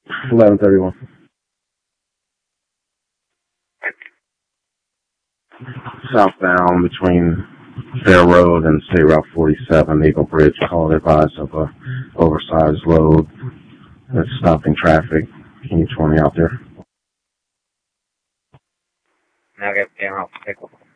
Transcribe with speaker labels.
Speaker 1: 1131. Southbound between Fair Road and State Route 47, Eagle Bridge. Call advised of a oversized load that's stopping traffic. Can you 20 out there?
Speaker 2: Now get down off pickle.